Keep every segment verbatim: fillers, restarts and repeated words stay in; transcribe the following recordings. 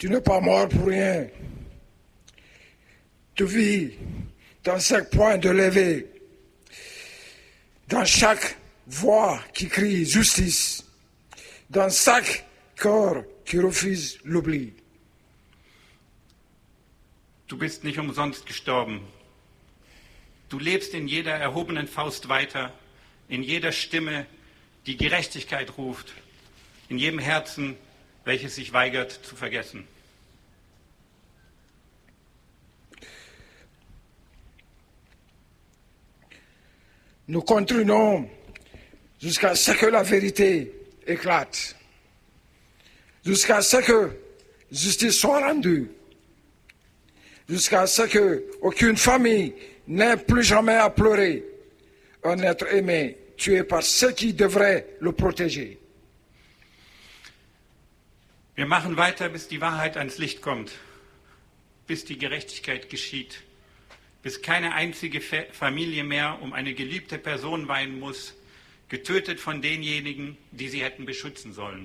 Tu n'es pas mort pour rien. Tu vis dans chaque point de lever, dans chaque voix qui crie justice, dans chaque cœur qui refuse l'oubli. Du bist nicht umsonst gestorben. Du lebst in jeder erhobenen Faust weiter, in jeder Stimme, die Gerechtigkeit ruft, in jedem Herzen, welches sich weigert zu vergessen. Nous continuons jusqu'à ce que la vérité éclate, jusqu'à ce que justice soit rendue, jusqu'à ce que aucune famille n'ait plus jamais à pleurer un être aimé tué par ceux qui devraient le protéger. Wir machen weiter, bis die Wahrheit ans Licht kommt, bis die Gerechtigkeit geschieht, bis keine einzige Familie mehr um eine geliebte Person weinen muss, getötet von denjenigen, die sie hätten beschützen sollen.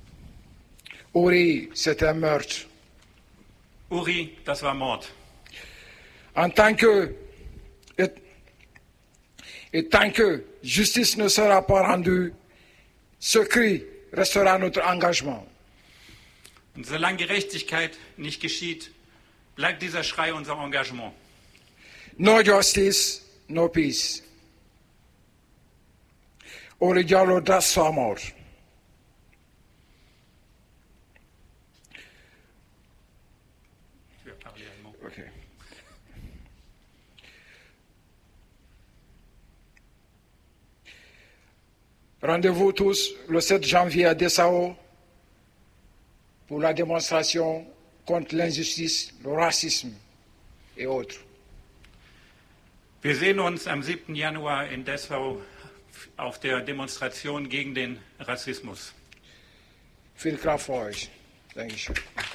Uri, c'est un meurtre. Uri, das war Mord. En tant que, et, et tant que justice ne sera pas rendue, ce cri restera notre engagement. Und solange Gerechtigkeit nicht geschieht, bleibt dieser Schrei unser Engagement. No justice, no peace. Uri Diallo das sua mort. Okay. Rendez-vous tous le sept janvier à Dessau pour la démonstration contre l'injustice, le racisme et autres. Wir sehen uns am siebten Januar in Dessau auf der Demonstration gegen den Rassismus. Viel Kraft für euch. Dankeschön.